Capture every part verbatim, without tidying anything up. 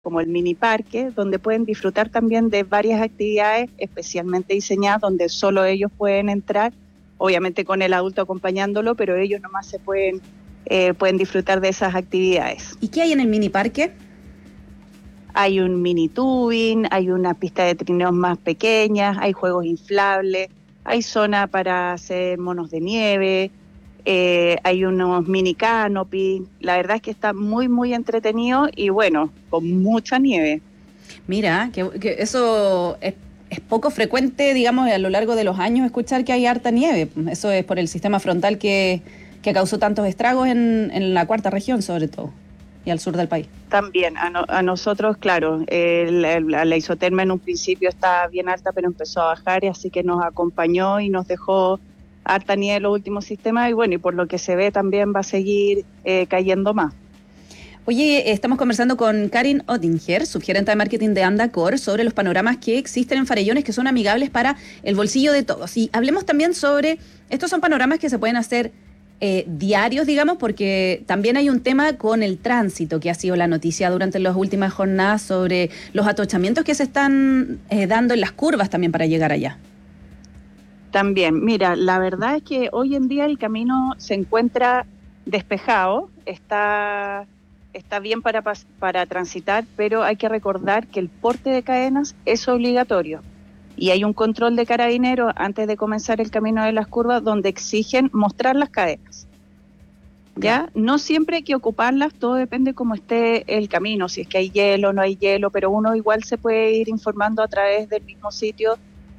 como el mini parque, donde pueden disfrutar también de varias actividades especialmente diseñadas, donde solo ellos pueden entrar, obviamente con el adulto acompañándolo, pero ellos nomás se pueden, eh, pueden disfrutar de esas actividades. ¿Y qué hay en el mini parque? Hay un mini tubing, hay una pista de trineos más pequeñas, hay juegos inflables, hay zona para hacer monos de nieve, eh, hay unos mini canopy. La verdad es que está muy, muy entretenido y bueno, con mucha nieve. Mira, que, que eso es, es poco frecuente, digamos, a lo largo de los años escuchar que hay harta nieve. Eso es por el sistema frontal que, que causó tantos estragos en, en la cuarta región, sobre todo, y al sur del país. También, a, no, a nosotros, claro, el, el, la isoterma en un principio estaba bien alta, pero empezó a bajar, y así que nos acompañó y nos dejó harta nieve en los últimos sistemas, y bueno, y por lo que se ve también va a seguir eh, cayendo más. Oye, estamos conversando con Karin Ottinger, subgerente de marketing de Andacor, sobre los panoramas que existen en Farellones que son amigables para el bolsillo de todos. Y hablemos también sobre, estos son panoramas que se pueden hacer eh, diarios, digamos, porque también hay un tema con el tránsito, que ha sido la noticia durante las últimas jornadas sobre los atochamientos que se están eh, dando en las curvas también para llegar allá. También, mira, la verdad es que hoy en día el camino se encuentra despejado, está... está bien para, para transitar, pero hay que recordar que el porte de cadenas es obligatorio y hay un control de carabineros antes de comenzar el camino de las curvas donde exigen mostrar las cadenas. ¿Ya? No siempre hay que ocuparlas, todo depende cómo esté el camino, si es que hay hielo o no hay hielo, pero uno igual se puede ir informando a través del mismo sitio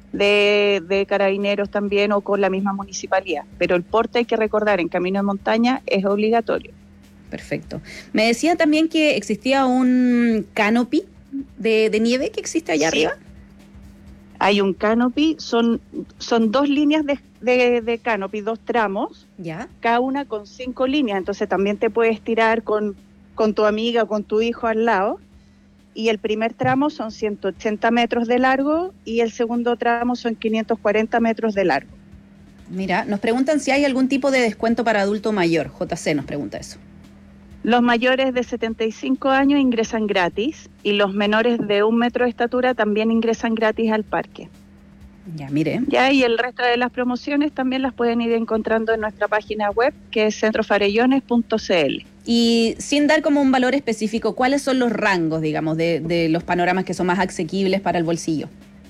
de, de carabineros también o con la misma municipalidad. Pero el porte, hay que recordar, en camino de montaña es obligatorio. Perfecto. Me decía también que existía un canopy de, de nieve que existe allá sí. arriba. Hay un canopy, son, son dos líneas de, de, de canopy, dos tramos, ya, cada una con cinco líneas, entonces también te puedes tirar con, con tu amiga o con tu hijo al lado, y el primer tramo son ciento ochenta metros de largo y el segundo tramo son quinientos cuarenta metros de largo. Mira, nos preguntan si hay algún tipo de descuento para adulto mayor. J C nos pregunta eso. Los mayores de setenta y cinco años ingresan gratis y los menores de un metro de estatura también ingresan gratis al parque. Ya, mire. Ya, y el resto de las promociones también las pueden ir encontrando en nuestra página web, que es centro farellones punto c l. Y sin dar como un valor específico, ¿cuáles son los rangos, digamos, de, de los panoramas que son más asequibles para el bolsillo?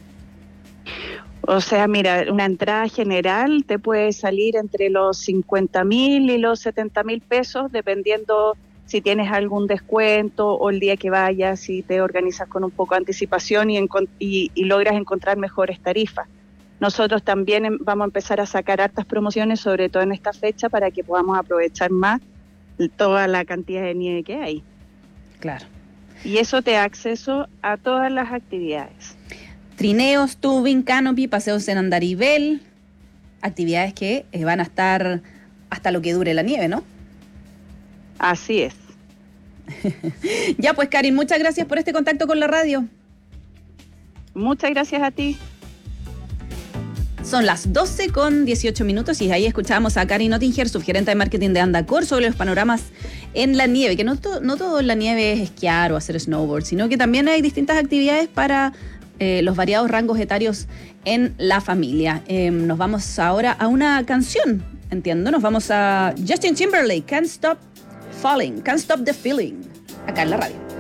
O sea, mira, una entrada general te puede salir entre los cincuenta mil y los setenta mil pesos, dependiendo si tienes algún descuento o el día que vayas, si te organizas con un poco de anticipación y, y, y logras encontrar mejores tarifas. Nosotros también vamos a empezar a sacar hartas promociones, sobre todo en esta fecha, para que podamos aprovechar más toda la cantidad de nieve que hay. Claro. Y eso te da acceso a todas las actividades. Trineos, tubing, canopy, paseos en andarivel, actividades que eh, van a estar hasta lo que dure la nieve, ¿no? Así es. Ya pues, Karin, muchas gracias por este contacto con la radio. Muchas gracias a ti. Son las doce con dieciocho minutos y ahí escuchamos a Karin Ottinger, subgerente de marketing de Andacor, sobre los panoramas en la nieve, que no, to- no todo en la nieve es esquiar o hacer snowboard, sino que también hay distintas actividades para eh, los variados rangos etarios en la familia. Eh, nos vamos ahora a una canción, entiendo, nos vamos a Justin Timberlake, Can't Stop Falling, Can't Stop the Feeling, acá en la radio.